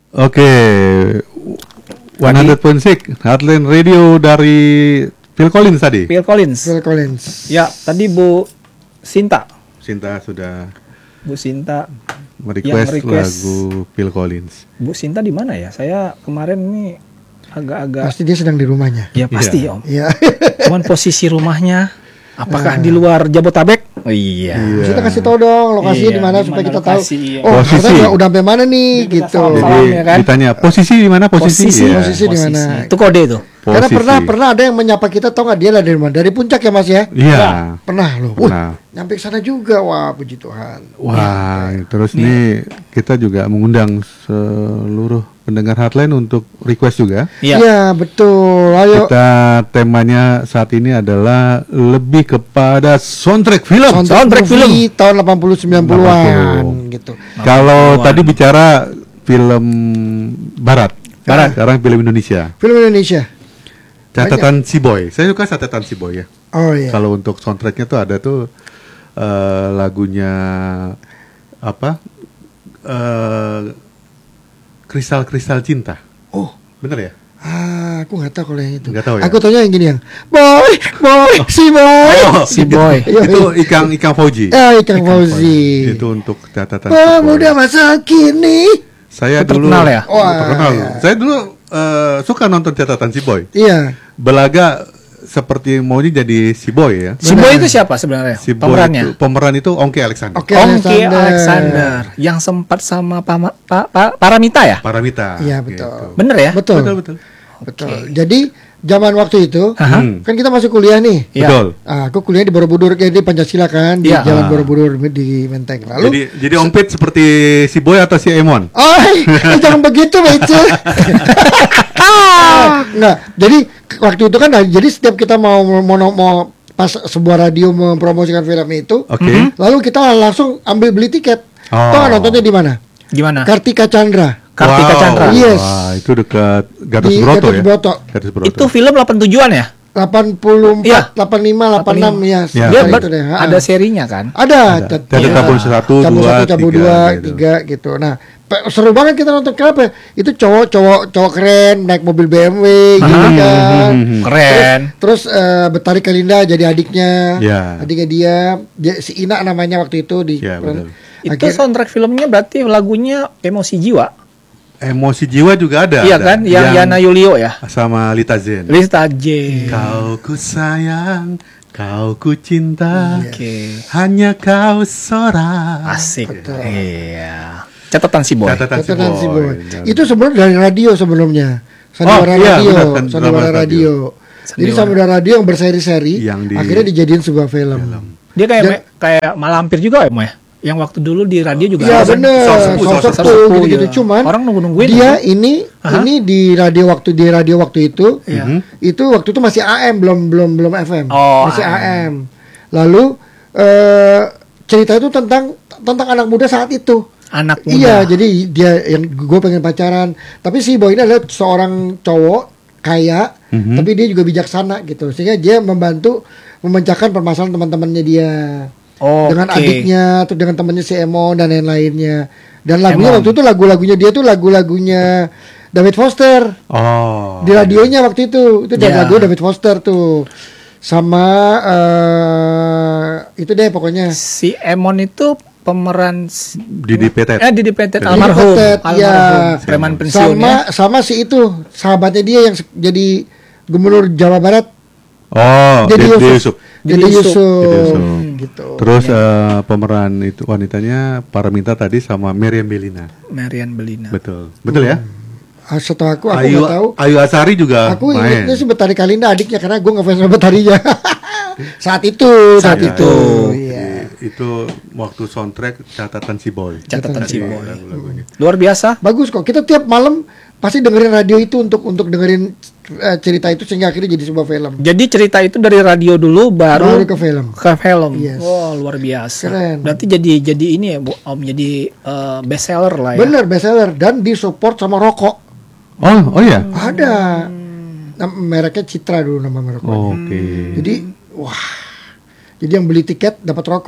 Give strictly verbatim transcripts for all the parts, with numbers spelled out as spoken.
Oke, seratus koma enam Heartland Radio dari Phil Collins tadi. Phil Collins. Phil Collins. Ya, tadi Bu Sinta. Sinta sudah Bu Sinta merequest request. lagu Phil Collins. Bu Sinta di mana ya? Saya kemarin ini agak-agak. Pasti dia sedang di rumahnya. Ya pasti Iya. Om. Iya. Cuman posisi rumahnya apakah Ah. di luar Jabotabek? Oh, iya. Iya. Kita kasih tahu dong lokasinya Iya, di mana di supaya mana kita lokasi, tahu. iya. Oh, Posisi. kita udah, udah sampai mana nih Biar kita gitu. salam. Jadi Salam, ya kan? ditanya posisi di mana posisi? Posisi, Iya. Posisi di mana? Itu kode itu. Karena Posisi. pernah pernah ada yang menyapa kita, tau nggak dia lah dari mana? Dari puncak ya Mas ya? Iya. Pernah loh. Pernah. Wih, nyampe ke sana juga. Wah, puji Tuhan. Wah, terus nih kita juga mengundang seluruh pendengar Heartland untuk request juga. Iya. Iya, betul. Ayo. Kita temanya saat ini adalah lebih kepada soundtrack film. Soundtrack movie film. tahun delapan puluh sembilan puluhan delapan puluh. gitu. Kalau Puluhan. tadi bicara film barat, Barat. sekarang film Indonesia. Film Indonesia. Catatan si Boy. Saya suka catatan si Boy ya. Oh iya. Kalau untuk soundtracknya tuh ada tuh eh, lagunya apa? Eh, Kristal-kristal cinta. Oh, Bener ya? ah, aku nggak tahu kalau yang itu. Nggak tahu ya? Aku taunya yang gini yang boy, boy, si boy. Si Boy. Iya, Itu iya. Ikang Ikang Fauji. Ya, Ikang Fauzi. Itu untuk catatan si Pemuda Boy. masa kini. Saya Itu dulu terkenal ya? Wah, terkenal. iya. Saya dulu eh, suka nonton catatan si Boy. Iya. Belaga seperti maunya jadi si Boy ya. Si Boy itu siapa sebenarnya? Si Boy Pemerannya. itu, pemeran itu Ongki Alexander. Oke, Ongki Alexander. Alexander yang sempat sama Pama, pa, pa, Paramita ya? Paramita. Iya, betul. gitu. Bener ya? Betul. Betul betul. Betul. Jadi zaman waktu itu Aha. Hmm. kan kita masih kuliah nih. Iya. Betul. Ah, aku kuliah di Borobudur, kayak di Pancasila kan, di Iya. Jalan Ah. Borobudur di Menteng. Lalu, Jadi jadi Om Pit seperti si Boy atau si Emon? oh, eh, jangan begitu, Bece. Nggak, jadi waktu itu kan, jadi setiap kita mau mau, mau pas sebuah radio mempromosikan film itu, Oke. lalu kita langsung ambil beli tiket. Oh. Tahu nggak nontonnya di mana? Gimana? Kartika Chandra. Kartika Wow. Chandra. Yes. Wah, itu dekat Gatot Di Broto Gatot ya. Broto. Gatot Broto. Itu film delapan puluh tujuan ya? delapan puluh empat, Iya. delapan puluh lima, delapan puluh enam ya. Ya. sekitar Dia itu ber- deh. Ha. ada serinya kan? Ada. Ada. Cat- Ada iya. cabul satu, cabul dua, satu, cabul tiga, dua, gitu. tiga gitu. Nah, pe- seru banget kita nonton. Kenapa? Itu cowok-cowok cowok keren naik mobil B M W gitu Hmm, kan. hmm, hmm. Keren. Terus eh, Betari Kalinda jadi adiknya. Ya. Adiknya dia, dia si Ina namanya waktu itu di Ya, betul. Itu Akhir- soundtrack filmnya berarti lagunya Emosi Jiwa. Emosi jiwa juga ada. Iya ada. kan? Yang Yana Yulio ya? sama Lita Zen. Lista J. Kau ku sayang, kau ku cinta, Oke. hanya kau seorang. Asik. Betul. Iya. Catatan si Boy. Catatan si Catatan si Boy. Boy. Itu sebelumnya dari radio sebelumnya. Sandiwara Oh, iya, radio, benar, kan, Sandiwara drama radio. Jadi Sandiwara. Sandiwara radio yang berseri-seri, Yang di- akhirnya dijadiin sebuah film. Dia kayak Dan- me- kayak malampir juga ya, Mo ya? Yang waktu dulu di radio juga Iya ada kan? bener, Soal sepuh, soal sosok sepuh, tuh gitu-gitu. iya. Cuman Orang nunggu-nungguin dia kan? ini Aha. ini di radio waktu di radio waktu itu, Iya. Mhm. itu waktu itu masih A M, belum belum belum F M, Oh, masih A M. A M. Lalu eh, cerita itu tentang tentang anak muda saat itu. Anak muda. Iya, jadi dia yang gue pengen pacaran, tapi si boy ini adalah seorang cowok kaya, Mhm. tapi dia juga bijaksana gitu, sehingga dia membantu memecahkan permasalahan teman-temannya dia. Oke. Dengan adiknya, atau dengan temannya si Emon dan lain-lainnya. Dan lagunya Emon. waktu itu lagu-lagunya dia tuh lagu-lagunya David Foster Oh. di radionya waktu itu. Itu dari Ya. lagu David Foster tuh. Sama eh itu deh pokoknya. Si Emon itu pemeran s- Didi Petet. eh Didi Petet Didi almarhum. Petet, Almarhum. ya. Preman pensiun Sama ya. sama si itu sahabatnya dia yang se- jadi gubernur Jawa Barat. Oh, Dedi Dedi Yusuf. Yusuf. Dedi Dedi Yusuf. Dedi Yusuf. Gitu. Terus eh, pemeran itu wanitanya Paramita tadi sama Meriam Belina. Marian Belina. Betul. Betul ya? Ah, setahu aku, aku Ayu nggak tahu. Ayu Asari juga Aku main. ingatnya sih Betari Kalinda adiknya karena gue ngefans sama Betarinya. saat itu, saat Ya, itu. ya. Iya. Itu waktu soundtrack catatan si Boy. Catatan si Tadi Boy. lagu-lagunya. Luar biasa. Bagus kok. Kita tiap malam pasti dengerin radio itu untuk untuk dengerin eh, cerita itu sehingga akhirnya jadi sebuah film. Jadi cerita itu dari radio dulu baru, Baru ke film. ke film. Yes. Wow, luar biasa. Keren. Berarti jadi jadi ini ya, Bu, Om, jadi eh, best seller lah ya. Bener bestseller dan disupport sama rokok. Oh, oh ya. Ada. Nam- mereknya Citra dulu nama mereknya. Oke. Jadi wah. Jadi yang beli tiket dapat rokok.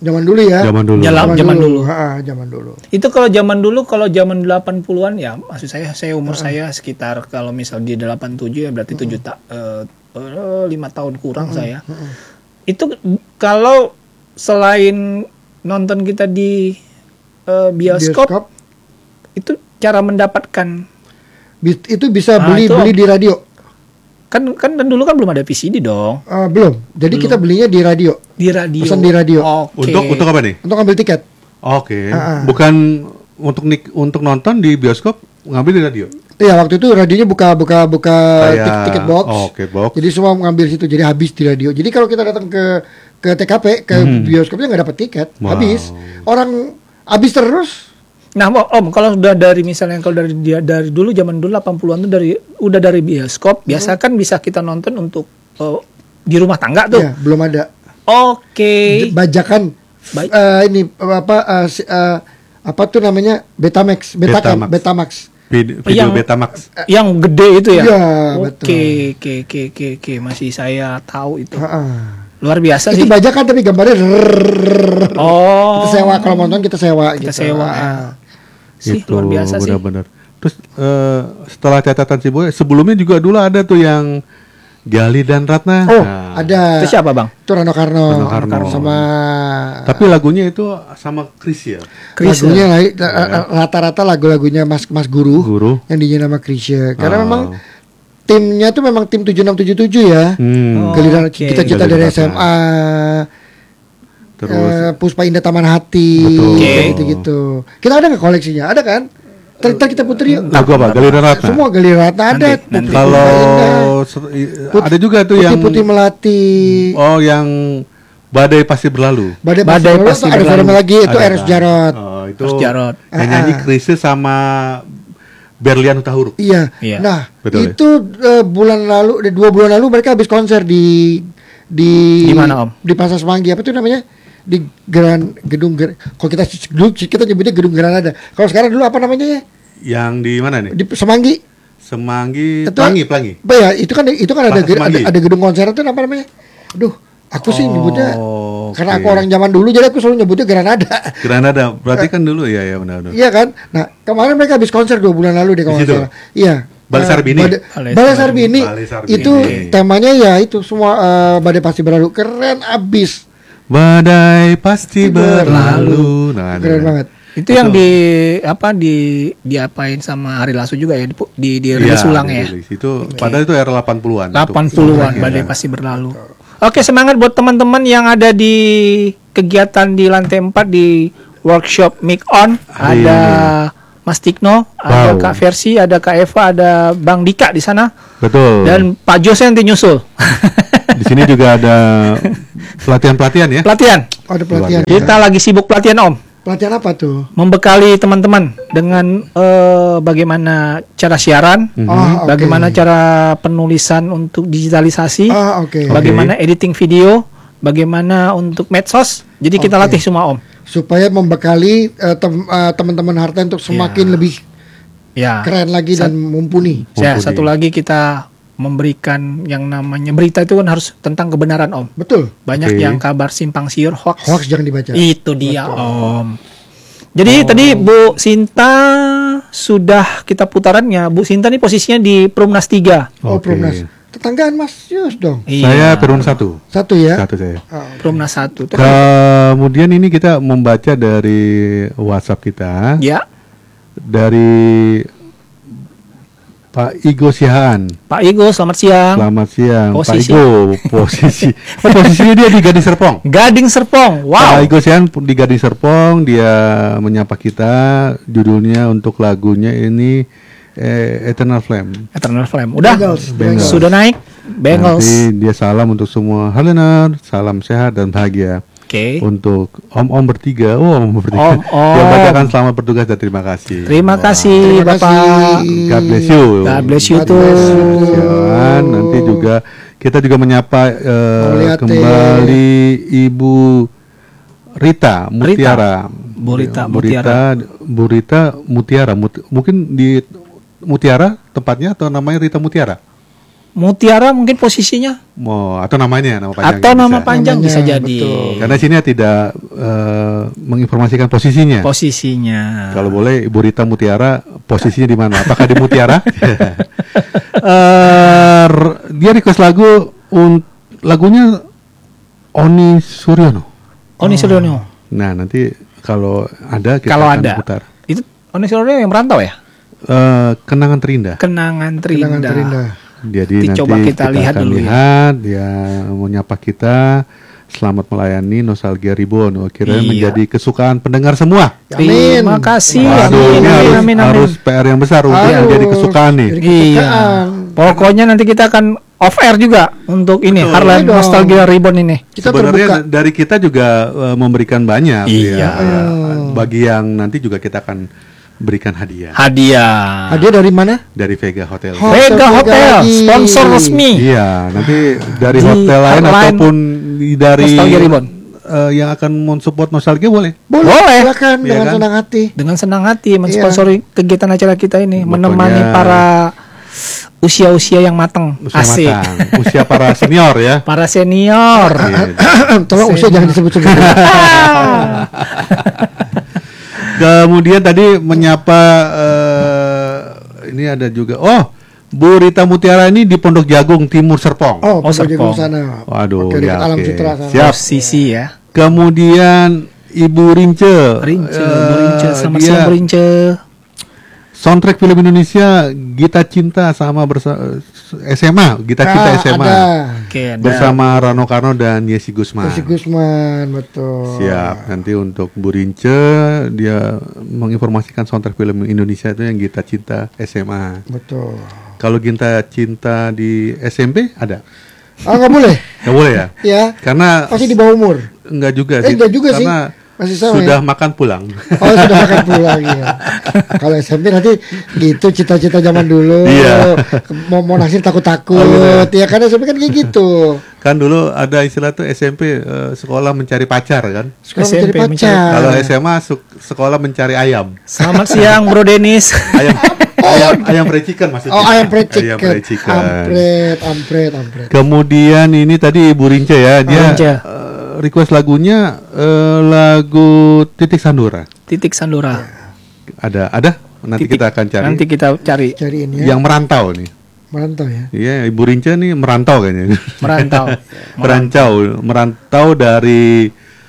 Zaman dulu ya. Zaman dulu. Jalan- zaman dulu. Ha, zaman dulu. Itu kalau zaman dulu, kalau zaman delapan puluhan ya, maksud saya, saya umur saya sekitar kalau misal di delapan puluh tujuh ya berarti tujuh tak lima tahun kurang saya. Itu kalau selain nonton kita di eh, bioskop, Bioskop. itu cara mendapatkan Bi- itu bisa Ah, beli itu, beli Om. di radio. kan kan dan dulu kan belum ada V C D dong Eh, belum. Jadi kita belinya di radio. di radio. Pesan di radio. Oke. Untuk untuk apa nih? Untuk ambil tiket. Oke. Ah, ah. Bukan untuk nik untuk nonton di bioskop ngambil di radio. Iya, waktu itu radionya buka buka buka Kayak- tik- tiket box. oh, oke, box. Jadi semua mengambil situ. Jadi habis di radio. Jadi kalau kita datang ke ke T K P ke bioskopnya nggak dapat tiket, Hmm. Wow. habis. Orang habis terus. Nah, Om, kalau sudah dari misalnya kalau dari dia dari dulu zaman dulu delapan puluhan tuh dari udah dari bioskop, biasa kan bisa kita nonton untuk eh, di rumah tangga tuh. Ya, belum ada. Oke. Bajakan Baik. eh, ini apa eh, si- eh, apa tuh namanya? Betamax, Betacam, Betamax. Betamax. Video, video Yang- Betamax. Yang gede itu ya. Iya, Oke, betul. oke, oke, oke, oke, masih saya tahu itu. Ha-ha. Luar biasa Itu sih. bajakan tapi gambarnya rrrr. Oh. Kita sewa kalau nonton kita sewa Kita gitu. sewa, Ah. ya. Sih, Itu luar biasa sih. benar-benar. Terus eh, setelah catatan si Boy, sebelumnya juga dulu ada tuh yang Gali dan Ratna. Oh, Nah, ada. Itu siapa, Bang? Itu Rano Karno. Rano Karno. Sama Tapi lagunya itu sama Chris ya. Chris, lagunya lah, rata-rata lagu-lagunya Mas Mas Guru, Guru. yang dinyanyi nama Krisya. Ah. Karena memang timnya tuh memang tim tujuh enam tujuh tujuh ya. Hmm. Oh. Geliran Oke. cita-cita dari Geliran S M A. Terus eh, Puspa Indah Taman Hati. Betul. Oke. kayak gitu-gitu. Kita ada nggak koleksinya? Ada kan? Ntar kita puter yuk. lagu apa? Gali dan Ratna. Semua Geliran Ratna ada. Nanti, nanti. Puspa Indah. Kalau se- i- Put- ada juga tuh yang Putih-putih melati. oh yang badai pasti berlalu. Badai, Badai Pasti Pasti Berlalu. Ada Berlalu. film lagi itu Ada Eros kan? Jarot. Oh, itu Eros Jarot. yang Ah, nyanyi ah. Chrisye sama Berlian Hutahuruk. Iya. Iya. Nah, Betul, ya? itu eh, bulan lalu, eh, dua bulan lalu mereka habis konser di di Di mana, Om? Di Pasar Semanggi. Apa itu namanya? Di Geran Gedung Ger. Kalau kita dulu kita nyebutnya Gedung Granada. Kalau sekarang dulu apa namanya ya? Yang di mana nih? Di Semanggi. Semanggi, Itu- Pelangi, Pelangi. Apa ya? Itu kan itu kan ada Pasar ge- ada, Semanggi. ada gedung konser itu apa namanya? Aduh, aku sih nyebutnya Oh, karena oke. aku orang zaman dulu jadi aku selalu nyebutnya Granada. Granada. Berarti kan dulu ya ya benar-benar. Iya kan? Nah, kemarin mereka habis konser dua bulan lalu deh kalau Di nggak situ? salah. Iya. Balai Eh, Sarbini? Bada- Balai Balai Sarbini. Sarbini. Balai Sarbini. Itu temanya ya itu semua eh, badai pasti berlalu. Keren abis. Badai pasti Berlalu. berlalu. Nah, Keren nah. banget. Itu yang di apa di diapain sama Ari Lasso juga ya di di, di rilis Iya, ulang ya. dirilis. Itu padahal itu era delapan puluhan. delapan Untuk- puluhan Iya. badai pasti berlalu. Oke, semangat buat teman-teman yang ada di kegiatan di lantai empat di workshop Mic On. Hari Ada ini. Mas Tikno, ada Wow. Kak Versi, ada Kak Eva, ada Bang Dika di sana Betul. dan Pak Jose nanti nyusul. Di sini juga ada pelatihan-pelatihan ya. Pelatihan. Oh, ada pelatihan. Luar biasa. Kita lagi sibuk pelatihan, Om. Pelatihan apa tuh? Membekali teman-teman dengan eh, bagaimana cara siaran, Ah, oke. bagaimana cara penulisan untuk digitalisasi, Ah, oke. bagaimana editing video, bagaimana untuk medsos. Jadi kita Oke. latih semua, Om. Supaya membekali eh, tem- eh, teman-teman Heartline untuk semakin Ya. lebih Ya. keren lagi dan mumpuni. Ya, Mumpuni. satu lagi kita memberikan yang namanya berita itu kan harus tentang kebenaran, Om. Betul. Banyak Oke. yang kabar simpang siur, hoax. Hoax jangan dibaca. Itu dia, Om. Jadi tadi Bu Sinta sudah kita putarannya. Bu Sinta ini posisinya di Perumnas tiga. Oh, Oke. Perumnas. Tetanggaan Mas Yus dong. Saya Perun satu. Satu ya. Satu saya. Ah, Perumnas satu. Kemudian ini kita membaca dari WhatsApp kita Ya, dari Pak Igo Sihaan. Pak Igo, selamat siang. Selamat siang, Posisi. Pak Igo. Posisi, oh, posisinya dia di Gading Serpong. Gading Serpong. Pak Wow. Igo Sihaan di Gading Serpong, dia menyapa kita. Judulnya untuk lagunya ini eh, Eternal Flame. Eternal Flame. Udah. Bengals, Bengals. Sudah naik. Bengals. Nanti dia salam untuk semua Halenar, salam sehat dan bahagia. Oke. Untuk om-om bertiga, oh om bertiga. Om-om. Dia bacakan selamat bertugas dan terima kasih. Terima Wah. kasih, Terima Bapak. kasih. God bless you. God bless you God tuh. bless you. Sialan. Nanti juga kita juga menyapa eh, Mulyate. kembali Ibu Rita Mutiara. Bu Rita Bu Rita, Bu Rita Mutiara. Mut- mungkin di Mutiara tempatnya atau namanya Rita Mutiara? Mutiara mungkin posisinya Mau atau namanya nama panjang atau nama bisa. panjang Namanya, bisa jadi. betul. Karena sini tidak eh, menginformasikan posisinya. Posisinya. Kalau boleh Ibu Rita Mutiara posisinya di mana? Apakah di Mutiara? Eh, r- dia request lagu un- lagunya Oni Suryono. Oni Suryono. Nah, nanti kalau ada kita Kalau akan ada. putar. Itu Oni Suryono yang merantau ya? Eh, Kenangan Terindah. Kenangan Terindah. Kenangan terindah. Jadi Coba nanti kita kita, lihat akan dulu ya. lihat dia mau nyapa kita. Selamat melayani Nostalgia Reborn. Oh, kira Iya. menjadi kesukaan pendengar semua. Amin. Terima kasih. Waduh, Amin, ini amin, harus, amin, amin. harus P R yang besar untuk Harus. menjadi kesukaan nih. Jadi Iya. kesukaan. Pokoknya nanti kita akan off air juga untuk ini Betul. Heartland Iya dong. Nostalgia Reborn ini. Kita Sebenarnya terbuka. da- dari kita juga eh, memberikan banyak. Iya. ya. Bagi yang nanti juga kita akan berikan hadiah Hadiah. Hadiah dari mana? dari Vega Hotel. Ho- Vega Hotel, lagi. sponsor resmi. Iya, nanti dari Di hotel lain Heartland ataupun di- dari Nostalgia Reborn. eh, yang akan mensupport Nostalgia boleh. Boleh, Boleh. silakan Iya dengan kan? senang hati. Dengan senang hati mensponsori kegiatan acara kita ini, Pokoknya- menemani para usia-usia yang matang. Usia Asik. matang, usia para senior ya. Para senior. Iya. Tolong usia jangan disebut-sebut. Kemudian tadi menyapa eh, ini ada juga. Oh, Bu Rita Mutiara ini di Pondok Jagung Timur Serpong. Oh, Oh, Pondok Jagung Serpong. sana. Waduh, Oke, dekat ya, Alam oke. Sutra sana. Siap. Posisi ya. Kemudian Ibu Rince. Rince, Eh, Bu Rince, selamat dia siang Bu Rince. Soundtrack film Indonesia Gita Cinta sama bersama S M A, Gita Cinta Ah, S M A. ada. Oke, ada. Bersama Rano Karno dan Yesi Gusman. Persi Gusman, betul. Siap, nanti untuk Bu Rince dia menginformasikan soundtrack film Indonesia itu yang Gita Cinta S M A. Betul. Kalau Gita Cinta di S M P ada? Ah, nggak boleh. Nggak boleh ya? Ya. Karena Masih di bawah umur. enggak juga Eh, sih. enggak juga sih. Karena Masih sama sudah ya? makan pulang. Oh, sudah makan pulang ya. Kalau S M P nanti gitu cita-cita zaman dulu. Iya. Mau mau naksir takut-takut. Oh, gitu ya karena S M P kan kayak gitu. Kan dulu ada istilah tuh S M P eh, sekolah mencari pacar kan. Sekarang S M P mencari mencari- pacar. Kalau S M A su- sekolah mencari ayam. Selamat siang Bro Denis. Ayam ayam ayam fried chicken maksudnya. Oh, ayam fried chicken. Ayam fried chicken. Ampret, ampret, ampret. Kemudian ini tadi Ibu Rince ya, dia Rince. eh, request lagunya eh, lagu Titik Sandura. Titik Sandura. Ada ada nanti Titik. kita akan cari. Nanti kita cari Cariin ya. Yang merantau nih. Merantau ya. Iya, Ibu Rince nih merantau kayaknya. merantau. merantau, merantau dari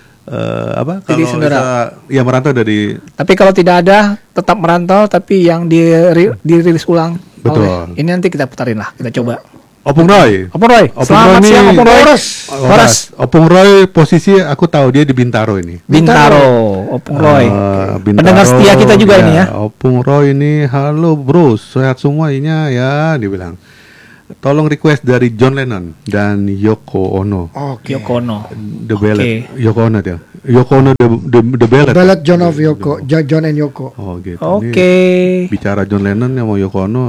eh, apa? Titik Kalau Sandura. bisa- ya merantau dari Tapi kalau tidak ada, tetap merantau tapi yang di dirilis ulang. Betul. oleh- Ini nanti kita putarin lah, kita coba. Opung Roy. Opung Roy. Opung Selamat Roy siang ini- Opung Roy. Horas. Horas. Opung Roy posisi aku tahu dia di Bintaro ini. Bintaro, Opung Roy. Eh, Bintaro, Pendengar setia kita juga ini ya. Opung Roy ini, halo bro, sehat semuanya ya, dibilang. Tolong request dari John Lennon dan Yoko Ono. Oke. Yoko Ono. The Ballad. Oke. Yoko Ono dia. Yoko Ono the, the, the Ballad. Ballad John of Yoko, Jo- John and Yoko. Oh gitu. Oke. Ini bicara John Lennon sama Yoko Ono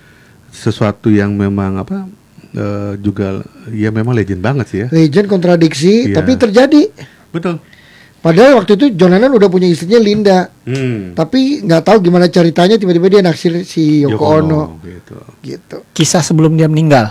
sesuatu yang memang apa eh, juga ya memang legend banget sih ya. Legend kontradiksi, Iya. tapi terjadi. Betul. Padahal waktu itu John Lennon udah punya istrinya Linda, Hmm. tapi nggak tahu gimana ceritanya tiba-tiba dia naksir si Yoko, Ono, gitu. gitu. Kisah sebelum dia meninggal.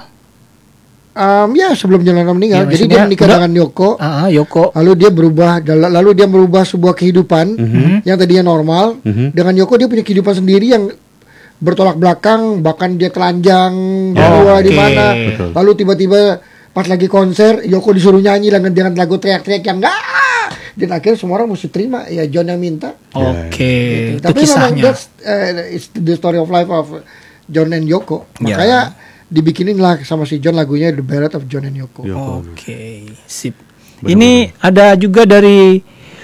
Um, ya sebelum John Lennon meninggal, Ya, jadi dia maksudnya menikah udah- dengan Yoko, Ah, ah, Yoko. lalu dia berubah, dal- lalu dia merubah sebuah kehidupan Mhm. yang tadinya normal. Mhm. Dengan Yoko dia punya kehidupan sendiri yang bertolak belakang, bahkan dia telanjang di Oh, luar di oke. mana. Betul. Lalu tiba-tiba pas lagi konser, Yoko disuruh nyanyi dengan dengan lagu teriak-teriak yang enggak. Dan akhirnya semua orang mesti terima, ya John yang minta. Oke, itu Tapi memang kisahnya. that's uh, it's the story of life of John and Yoko. Ya. Makanya dibikinin lah sama si John lagunya The Ballad of John and Yoko. Yoko Ono. Oke, sip. Benar-benar. Ini ada juga dari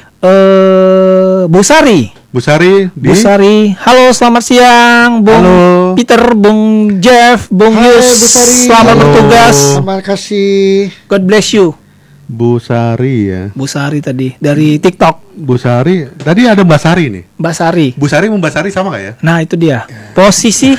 eh Bu Sari. Bu Sari di Bu Sari, halo selamat siang, Bung Halo. Peter, Bung Jeff, Bung Hai, Yus, Bu Sari. selamat Halo. bertugas. Terima kasih. God bless you. Bu Sari ya. Bu Sari tadi dari TikTok, Bu Sari, tadi ada Mbak Sari nih. Mbak Sari. Bu Sari sama Mbak Sari sama gak ya? Nah itu dia posisi.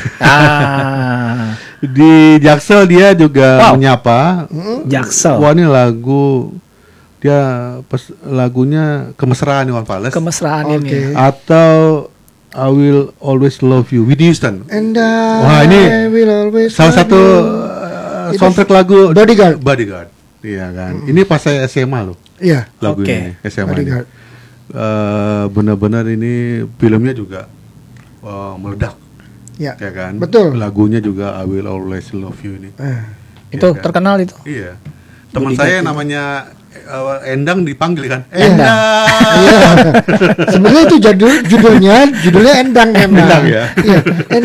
Ah, Di Jaksel dia juga Wow. menyapa. Jaksel. Wah ini lagu dia pes, lagunya Kemesraan Iwan Fals Kemesraan Oke. ini. atau I Will Always Love You Whitney Houston. And I Wah, ini will always Salah love satu you. Itu soundtrack lagu Bodyguard. Bodyguard. Iya kan. Ini pas saya S M A loh. Iya. Lagu Oke. ini S M A ini. Bodyguard. Eh, benar-benar ini filmnya juga eh, meledak. Ya. Ya kan. Betul. Lagunya juga I Will Always Love You ini. Eh. Itu Iya kan? terkenal itu. Iya. Teman Bodyguard saya itu. namanya eh, Endang dipanggil kan. Endang. Endang. Iya. Sebenarnya itu judul judulnya judulnya Endang emang. Endang ya? Iya.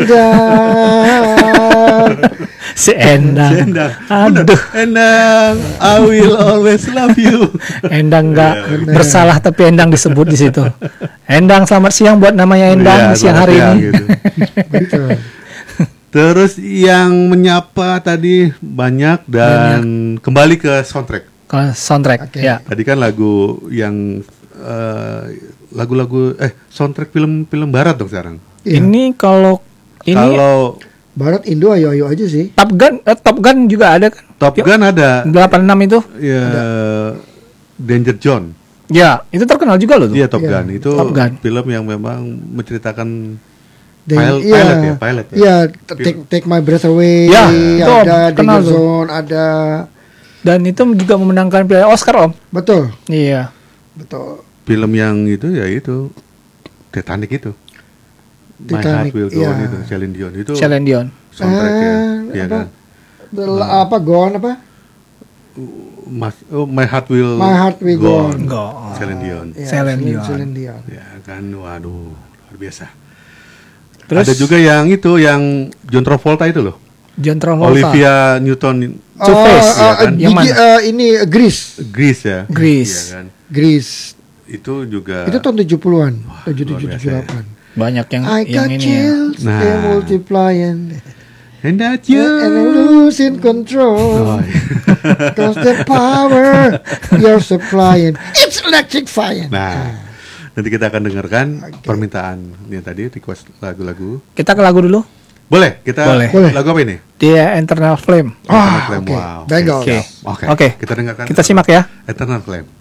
Endang. Si Endang. Si Endang. Aduh, Endang, I will always love you. Endang nggak Iya, bersalah tapi Endang disebut di situ. Endang selamat siang buat namanya Endang Iya, di siang selamat hari siang, ini. gitu. Betul. Terus yang menyapa tadi banyak dan kembali ke soundtrack. Kalau soundtrack, Oke. ya. Tadi kan lagu yang eh, lagu-lagu eh soundtrack film-film barat dong sekarang. Iya. Ini kalau ini Kalau Barat Indo ayo-ayo aja sih. Top Gun, eh, Top Gun juga ada kan? Top Gun ada delapan enam itu. ya Danger Zone. Ya, itu terkenal juga loh tuh. Iya Top Iya. Gun itu Top Gun. film yang memang menceritakan Dan- Pil- iya, pilot ya, pilot ya. Iya, t- take, take my breath away. Ya, itu ada kenal Danger tuh. Zone, ada Dan itu juga memenangkan piala Oscar, Om. betul, Iya. betul. film yang itu ya itu Titanic itu. My Titanic, Heart Will Go iya. On itu Celine Dion itu Celine Dion. soundtracknya, Eh, ya apa? kan. Bel- apa gone apa? Mas, oh, My Heart Will My Heart Will Go On. Go. Celine Dion. Ya, Celine Dion. Celine Dion. Ya kan, waduh luar biasa. Terus Ada juga yang itu yang John Travolta itu loh. John Travolta. Olivia Newton Two Face, Oh, ya eh, kan? Yang gigi- mana? eh, ini eh, Grease. Grease ya. Grease. Iya kan. Grease. Itu juga Itu tahun tujuh puluhan. tujuh luar tujuh biasa tujuh ya. delapan. Banyak yang I yang got ini ya. chills, Nah. they're multiplying, And that you and I losing control. Oh, iya. Cause the power you're supplying, it's electrifying. Nah, nanti kita akan dengarkan Oke. permintaan yang tadi request lagu-lagu. Kita ke lagu dulu. Boleh, kita Boleh. Boleh. lagu apa ini? Dia Eternal Flame. Ah, Eternal Flame. oke. Wow. Bengals. Oke. Oke. Kita dengarkan. Kita simak ya. Eternal Flame.